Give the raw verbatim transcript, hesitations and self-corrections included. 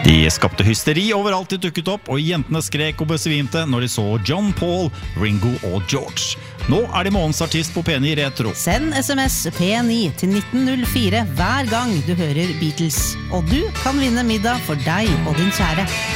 De skapte hysteri overalt de dukket opp, og jentene skrek og besvimte når de så John Paul, Ringo og George. Nå er de månens artist på P ni Retro. Send sms P ni til nitten null fire hver gang du hører Beatles. Og du kan vinne middag for deg og din kjære.